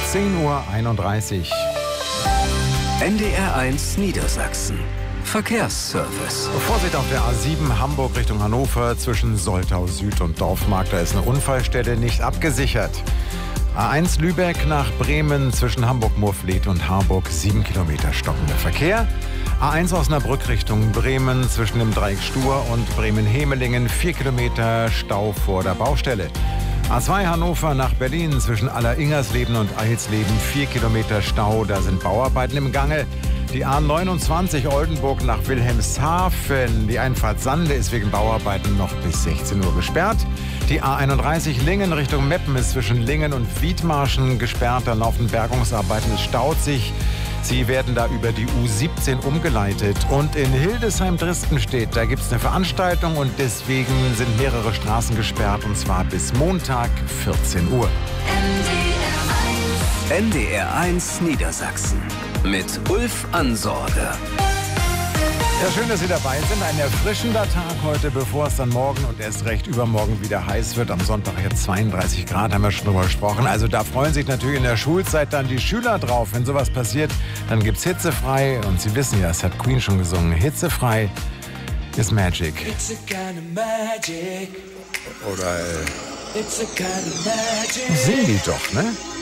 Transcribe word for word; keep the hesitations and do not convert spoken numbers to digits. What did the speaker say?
zehn Uhr einunddreißig. N D R eins Niedersachsen. Verkehrsservice. Vorsicht auf der A sieben Hamburg Richtung Hannover zwischen Soltau Süd und Dorfmarkt. Da ist eine Unfallstelle nicht abgesichert. A eins Lübeck nach Bremen zwischen Hamburg-Murfleet und Harburg sieben Kilometer stockender Verkehr. A eins Osnabrück Richtung Bremen zwischen dem Dreieck Stur und Bremen-Hemelingen vier Kilometer Stau vor der Baustelle. A zwei Hannover nach Berlin zwischen Aller-Ingersleben und Eilsleben vier Kilometer Stau, da sind Bauarbeiten im Gange. Die A neunundzwanzig Oldenburg nach Wilhelmshaven, die Einfahrt Sande ist wegen Bauarbeiten noch bis sechzehn Uhr gesperrt. Die A einunddreißig Lingen Richtung Meppen ist zwischen Lingen und Wiedmarschen gesperrt, da laufen Bergungsarbeiten, es staut sich. Sie werden da über die U siebzehn umgeleitet. Und in Hildesheim-Dristenstedt, da gibt es eine Veranstaltung und deswegen sind mehrere Straßen gesperrt, und zwar bis Montag vierzehn Uhr. N D R eins Niedersachsen mit Ulf Ansorge. Ja, schön, dass Sie dabei sind. Ein erfrischender Tag heute, bevor es dann morgen und erst recht übermorgen wieder heiß wird. Am Sonntag jetzt zweiunddreißig Grad, haben wir schon drüber gesprochen. Also da freuen sich natürlich in der Schulzeit dann die Schüler drauf. Wenn sowas passiert, dann gibt's hitzefrei. Und Sie wissen ja, das hat Queen schon gesungen. Hitzefrei ist Magic. It's a kind of magic. Oder äh, It's a kind of magic. singen die doch, ne?